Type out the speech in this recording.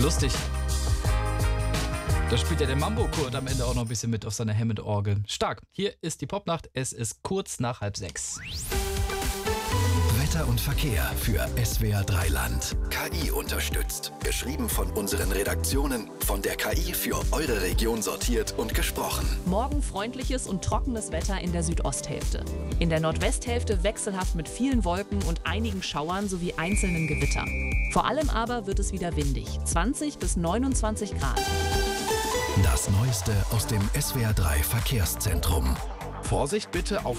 Lustig. Da spielt ja der Mambo-Kurt am Ende auch noch ein bisschen mit auf seiner Hammond-Orgel. Stark. Hier ist die Popnacht. Es ist kurz nach 5:30. Wetter und Verkehr für SWR 3 Land. KI unterstützt. Geschrieben von unseren Redaktionen, von der KI für eure Region sortiert und gesprochen. Morgen freundliches und trockenes Wetter in der Südosthälfte. In der Nordwesthälfte wechselhaft mit vielen Wolken und einigen Schauern sowie einzelnen Gewittern. Vor allem aber wird es wieder windig. 20 bis 29 Grad. Das Neueste aus dem SWR 3 Verkehrszentrum. Vorsicht bitte auf